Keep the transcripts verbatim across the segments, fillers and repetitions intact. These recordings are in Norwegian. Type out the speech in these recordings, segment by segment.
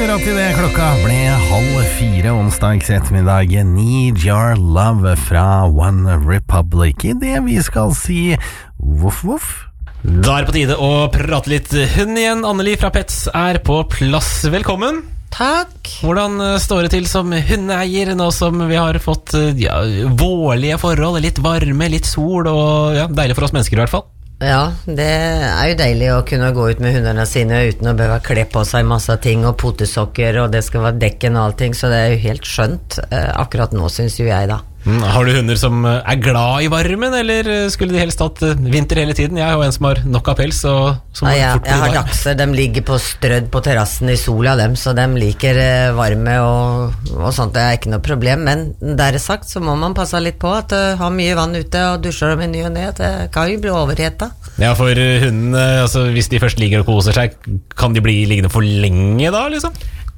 gjorde at i det klokka ble halv fire onsdags ettermiddag. Need Your Love fra One Republic. I det vi skal si voff voff. Da er det på tide å prate litt hund igjen. Anneli fra Pets er på plass. Velkommen. Takk. Hvordan står det til som hundeeier nå som vi har fått ja, vårlige forhold, litt varme, litt sol og ja, deilig for oss mennesker i hvert fall? Ja, det er jo deilig å kunne gå ut med hundene sine uten å behøve kle på seg masse ting og potesokker, og det skal være dekken og allting, så det er jo helt skjønt eh, akkurat nå, synes jo jeg da. Mm, har du hunder som er glad i varmen, eller skulle de helst hatt vinter hele tiden? Jeg har jo en som har nok av pels. Og som Nei, jeg, fort jeg har varm. dachser, de ligger på strødd på terrassen i sola dem, så de liker eh, varme og, og sånt, det er ikke noe problem, men der er sagt så må man passe litt på at uh, har mye vann ute og dusjer dem i ny og ned, det kan jo bli overheta. Ja, for hundene, altså, hvis de først ligger og koser seg, kan de bli liggende for lenge da, liksom?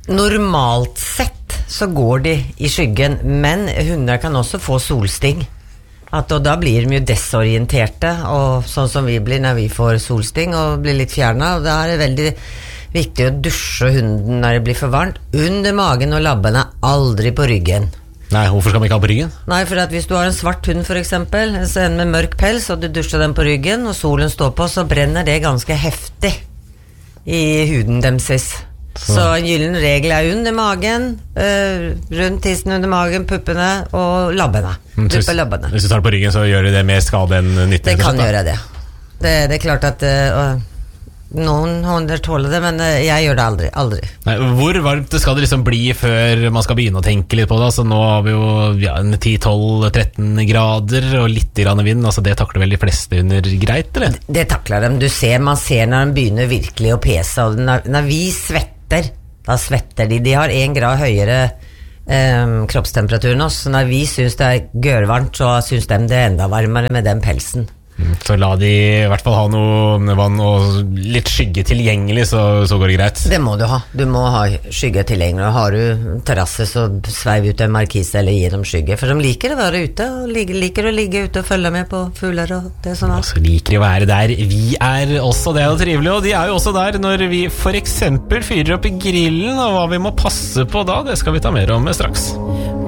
Normalt sett så går de i skyggen, men hunder kan også få solsting. At, og da blir de jo desorienterte, og sånn som vi blir når vi får solsting og blir litt fjernet, og da er det veldig viktig å dusje hunden når det blir for varmt. Under magen og labbene, aldri på ryggen. Nei, hvorfor skal man ikke ha på ryggen? Nei, for at hvis du har en svart hund for eksempel, en med mørk pels, og du dusjer den på ryggen, og solen står på, så brenner det ganske heftig i huden demses. Så, så en gyllen regel er under magen, øh, rundt tissen under magen, puppene og labbene. Mm, hvis, labbene. hvis du tar det på ryggen, så gjør det mer skade enn nytte? Det kan gjøre det. det. Det er klart at øh, noen hunder tåler det, men øh, jeg gjør det aldri. aldri. Nei, hvor varmt skal det liksom bli før man skal begynne å tenke litt på det? Altså, nå har vi jo ja, ti tolv tretten grader og litt grann vind. Altså, det takler vel de fleste hunder greit, eller? Det, det takler dem. Du ser, man ser når de begynner virkelig å pese. Og når, når vi svetter da svetter de. De har en grad høyere eh, kroppstemperatur enn oss. Så når vi synes det er gørvarmt, så synes de det er enda varmere med den pelsen. Så la de i hvert fall ha noe vann og litt skygge tilgjengelig, så, så går det greit. Det må du ha. Du må ha skygge tilgjengelig. Har du terrasse, så sveiv ut en markise eller gi dem skygge. For de liker å være ute, og liker å ligge ute og følge med på fugler og det sånn. Altså, liker å være der vi er også, det er jo trivelig. Og de er jo også der når vi for eksempel fyrer opp i grillen, og hva vi må passe på da, det skal vi ta mer om straks.